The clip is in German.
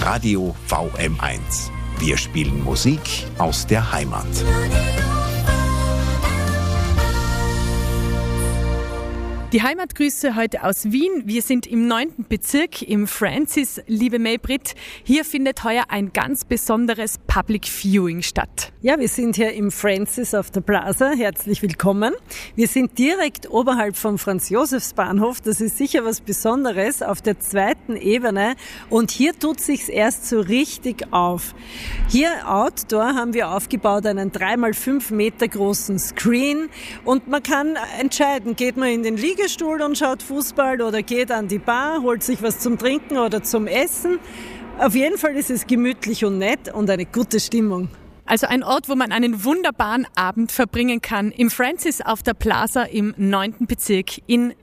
Radio VM1. Wir spielen Musik aus der Heimat. Die Heimatgrüße heute aus Wien. Wir sind im 9. Bezirk im Francis. Liebe Maybrit, hier findet heuer ein ganz besonderes Public Viewing statt. Ja, wir sind hier im Francis auf der Plaza. Herzlich willkommen. Wir sind direkt oberhalb vom Franz-Josefs-Bahnhof. Das ist sicher was Besonderes auf der 2. Ebene. Und hier tut sich's erst so richtig auf. Hier outdoor haben wir aufgebaut einen 3x5 Meter großen Screen. Und man kann entscheiden, geht man in den Liegestuhl und schaut Fußball oder geht an die Bar, holt sich was zum Trinken oder zum Essen. Auf jeden Fall ist es gemütlich und nett und eine gute Stimmung. Also ein Ort, wo man einen wunderbaren Abend verbringen kann, im Francis auf der Plaza im 9. Bezirk in